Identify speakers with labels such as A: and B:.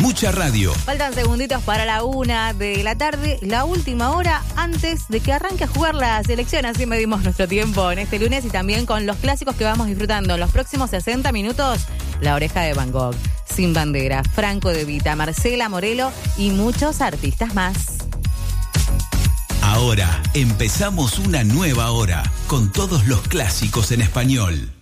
A: Mucha radio.
B: Faltan segunditos para la 1 de la tarde, la última hora antes de que arranque a jugar la selección. Así medimos nuestro tiempo en este lunes y también con los clásicos que vamos disfrutando. En los próximos 60 minutos, La Oreja de Van Gogh, Sin Bandera, Franco De Vita, Marcela Morelo y muchos artistas más.
A: Ahora empezamos una nueva hora con todos los clásicos en español.